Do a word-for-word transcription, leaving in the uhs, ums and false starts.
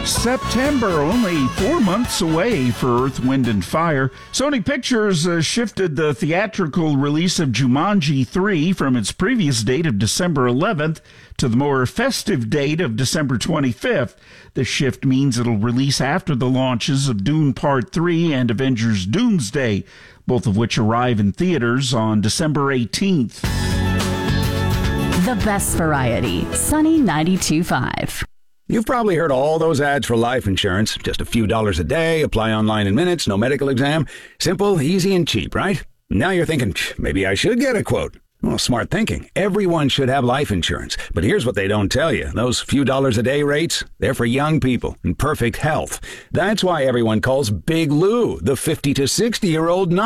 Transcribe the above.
September, only four months away for Earth, Wind, and Fire. Sony Pictures uh, shifted the theatrical release of Jumanji three from its previous date of December eleventh to the more festive date of December twenty-fifth. The shift means it'll release after the launches of Dune Part three and Avengers Doomsday, both of which arrive in theaters on December eighteenth. The best variety, Sunny ninety-two point five. You've probably heard all those ads for life insurance. Just a few dollars a day, apply online in minutes, no medical exam. Simple, easy, and cheap, right? Now you're thinking, maybe I should get a quote. Well, smart thinking. Everyone should have life insurance. But here's what they don't tell you. Those few dollars a day rates, they're for young people in perfect health. That's why everyone calls Big Lou the fifty to sixty-year-old